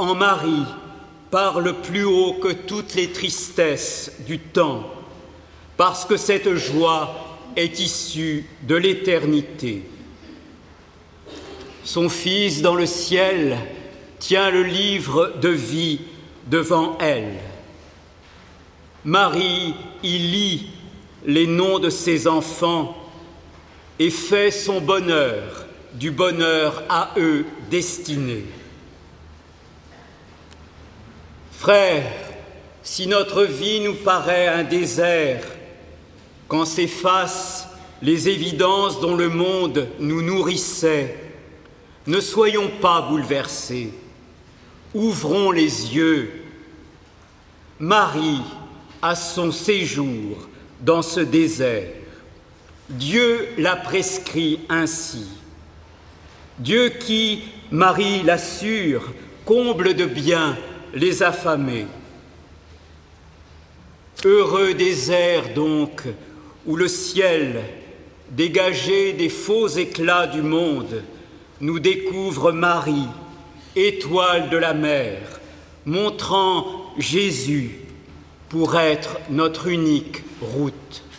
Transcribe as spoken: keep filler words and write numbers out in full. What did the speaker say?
en Marie parle plus haut que toutes les tristesses du temps, parce que cette joie est issue de l'éternité. Son Fils dans le ciel tient le livre de vie devant elle. Marie y lit les noms de ses enfants et fait son bonheur du bonheur à eux destiné. Frères, si notre vie nous paraît un désert, quand s'effacent les évidences dont le monde nous nourrissait, ne soyons pas bouleversés. Ouvrons les yeux. Marie a son séjour dans ce désert. Dieu l'a prescrit ainsi. Dieu qui, Marie l'assure, comble de bien les affamés. Heureux désert donc, où le ciel, dégagé des faux éclats du monde, nous découvre Marie, étoile de la mer, montrant Jésus pour être notre unique route.